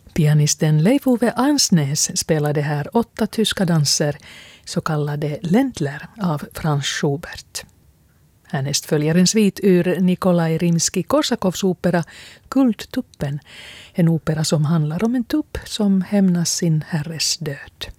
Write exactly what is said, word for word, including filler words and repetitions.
Pianisten Leif Ove Ansnes spelade här åtta tyska danser, så kallade Ländler av Franz Schubert. Härnäst följer en svit ur Nikolaj Rimski-Korsakovs opera Guldtuppen, en opera som handlar om en tupp som hämnas sin herres död.